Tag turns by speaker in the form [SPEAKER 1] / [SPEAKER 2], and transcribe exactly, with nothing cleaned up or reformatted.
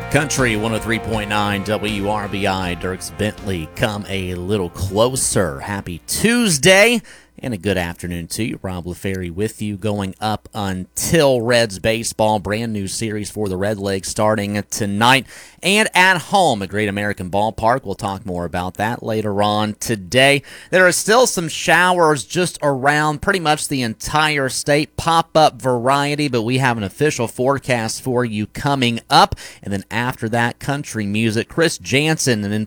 [SPEAKER 1] Country one oh three point nine W R B I, Dierks Bentley, come a little closer. Happy Tuesday and a good afternoon to you. Rob LaFerry with you going up until Reds baseball. Brand new series for the Redlegs starting tonight and at home at Great American Ballpark. We'll talk more about that later on today. There are still some showers just around pretty much the entire state. Pop-up variety, but we have an official forecast for you coming up. And then after that, country music. Chris Jansen, an